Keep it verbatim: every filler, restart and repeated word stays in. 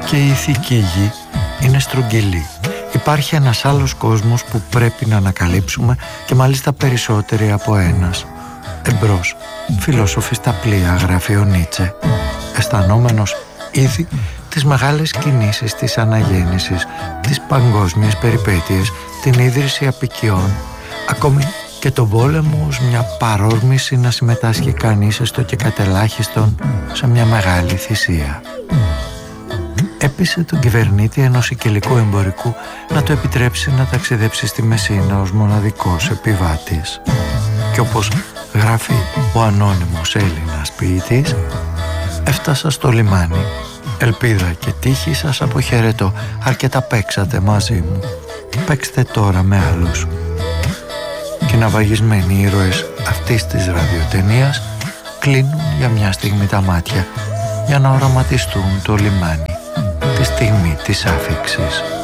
Και η ηθική γη είναι στρογγυλή. Υπάρχει ένας άλλος κόσμος που πρέπει να ανακαλύψουμε και μάλιστα περισσότεροι από ένας. Εμπρός, φιλόσοφοι στα πλοία, γράφει ο Νίτσε, αισθανόμενος ήδη τις μεγάλες κινήσεις της αναγέννησης, τις παγκόσμιες περιπέτειες, την ίδρυση απικιών, ακόμη και τον πόλεμο ως μια παρόρμηση να συμμετάσχει κανείς έστω και κατελάχιστον σε μια μεγάλη θυσία. Έπεισε τον κυβερνήτη ενός σικελικού εμπορικού να το επιτρέψει να ταξιδέψει στη Μεσίνα ως μοναδικός επιβάτης. Και όπως γράφει ο ανώνυμος Έλληνας ποιητής, έφτασα στο λιμάνι, ελπίδα και τύχη σας αποχαιρετώ, αρκετά παίξατε μαζί μου, παίξτε τώρα με άλλους. Και ναυαγισμένοι ήρωες αυτής της ραδιοτενίας κλείνουν για μια στιγμή τα μάτια για να οραματιστούν το λιμάνι τη στιγμή της άφιξης.